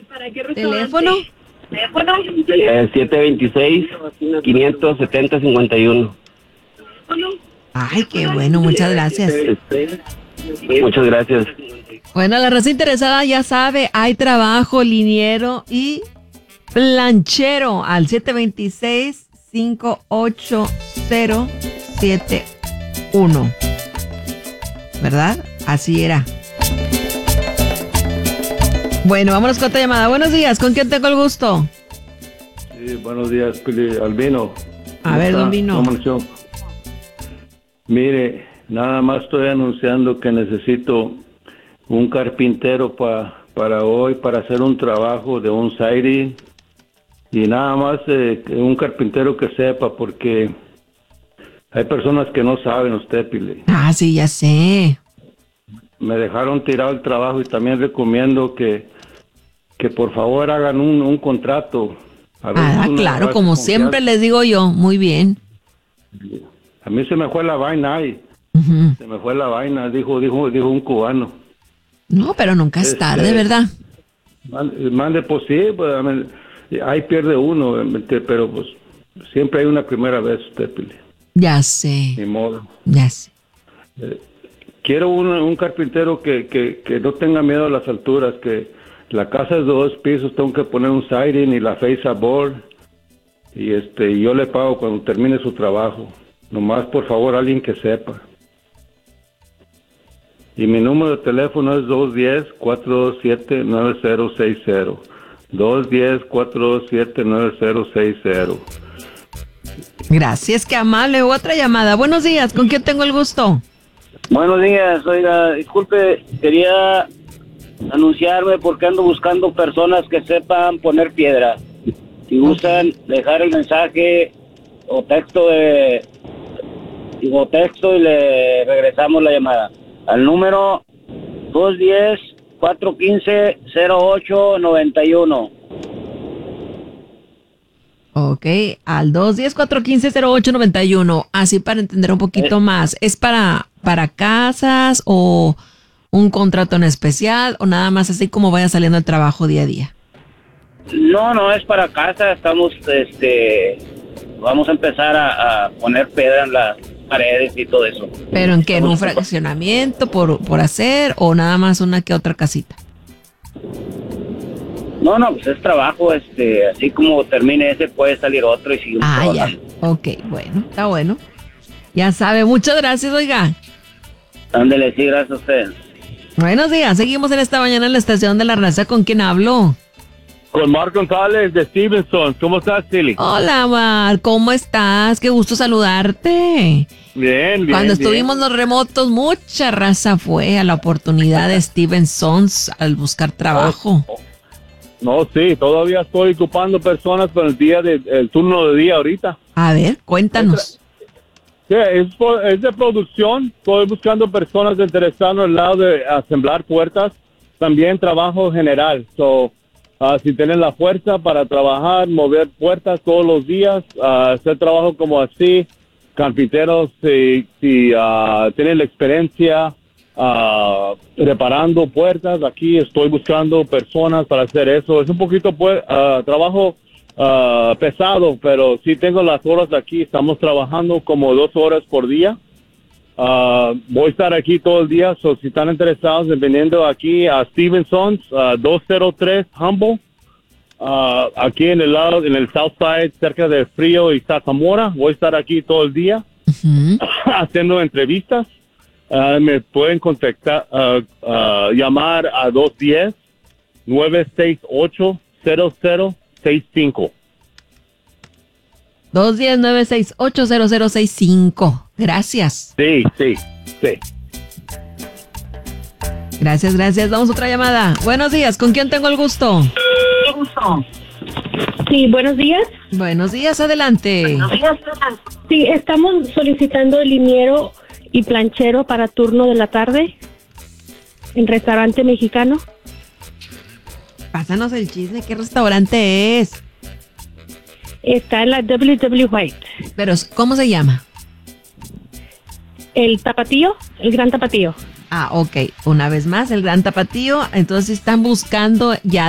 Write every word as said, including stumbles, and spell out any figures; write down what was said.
¿Teléfono? Eh, siete veintiséis, quinientos setenta, cincuenta y uno. Ay, qué bueno, muchas gracias. Muchas gracias. Bueno, la raza interesada ya sabe, hay trabajo liniero y planchero al siete dos seis, cinco ocho cero siete uno. ¿Verdad? Así era. Bueno, vámonos con otra llamada. Buenos días, ¿con quién tengo el gusto? Sí, buenos días, Pili, Albino. A ver, don Vino. ¿Cómo amaneció? Mire, nada más estoy anunciando que necesito un carpintero pa, para hoy, para hacer un trabajo de un siding. Y nada más eh, un carpintero que sepa, porque hay personas que no saben, usted, Pili. Ah, sí, ya sé. Me dejaron tirado el trabajo y también recomiendo que, que por favor hagan un, un contrato. A Ah, claro, como siempre les digo yo. Muy bien. A mí se me fue la vaina ahí. Uh-huh. Se me fue la vaina, dijo, dijo, dijo un cubano. No, pero nunca es Este, tarde, ¿verdad? Mande, mande pues sí, pues, a mí, ahí pierde uno, pero pues siempre hay una primera vez, usted, Pili. Ya sé. Ni modo. Ya sé. Eh, quiero un, un carpintero que, que, que no tenga miedo a las alturas, que la casa es de dos pisos, tengo que poner un siding y la face a board, y este, yo le pago cuando termine su trabajo. Nomás, por favor, alguien que sepa. Y mi número de teléfono es dos uno cero, cuatro dos siete, nueve cero seis cero. dos uno cero, cuatro dos siete, nueve cero seis cero. Gracias, qué amable. Otra llamada. Buenos días, ¿con quién tengo el gusto? Buenos días, oiga, disculpe, quería anunciarme porque ando buscando personas que sepan poner piedra. Si gustan dejar el mensaje o texto de o texto y le regresamos la llamada al número dos uno cero, cuatro uno cinco, cero ocho nueve uno. Ok, al dos uno cero, cuatro uno cinco, cero ocho nueve uno. Así para entender un poquito Eh. más. ¿Es para, para casas o un contrato en especial o nada más así como vaya saliendo el trabajo día a día? No, no es para casa, estamos, este, vamos a empezar a, a poner piedra en las paredes y todo eso. ¿Pero en qué? ¿En un Estamos- fraccionamiento por, por hacer o nada más una que otra casita? No, no, pues es trabajo, este, así como termine ese puede salir otro y seguimos Ah, ya. trabajando. Ok, bueno, está bueno. Ya sabe, muchas gracias, oiga. Ándele, sí, gracias a ustedes. Buenos días, seguimos en esta mañana en la estación de la raza. ¿Con quién hablo? Con Mark González de Stevenson. ¿Cómo estás, Tilly? Hola, Mar, ¿cómo estás? Qué gusto saludarte. Bien, bien. Cuando bien. estuvimos los remotos, mucha raza fue a la oportunidad de Stevensons al buscar trabajo. No, sí, todavía estoy ocupando personas para el día de, el turno de día ahorita. A ver, cuéntanos. Sí, es, por- es de producción. Estoy buscando personas interesadas en el lado de asemblar puertas. También trabajo general. So, ah, si tienen la fuerza para trabajar, mover puertas todos los días, ah, hacer trabajo como así, carpinteros, si, si ah, tienen la experiencia ah, reparando puertas, aquí estoy buscando personas para hacer eso. Es un poquito pues, ah, trabajo ah, pesado, pero sí tengo las horas aquí. Estamos trabajando como dos horas por día. Ah, voy a estar aquí todo el día, so si están interesados en viniendo aquí a Stevensons, ah, dos cero tres Humboldt, ah, aquí en el lado, en el South Side, cerca de Frío y Zamora. Voy a estar aquí todo el día Ujú. haciendo entrevistas. Ah, me pueden contactar, ah, ah, llamar a dos uno cero, nueve seis ocho, cero cero seis cinco. dos uno cero, nueve seis ocho, cero cero seis cinco. Gracias. Sí, sí, sí. Gracias, gracias. Vamos a otra llamada. Buenos días, ¿con quién tengo el gusto? Sí, buenos días. Buenos días, adelante. Sí, estamos solicitando liniero y planchero para turno de la tarde en restaurante mexicano. Pásanos el chisme, ¿qué restaurante es? Está en la W W White. Pero, ¿cómo se llama? El Tapatío, el Gran Tapatío. Ah, ok. Una vez más, el Gran Tapatío. Entonces están buscando ya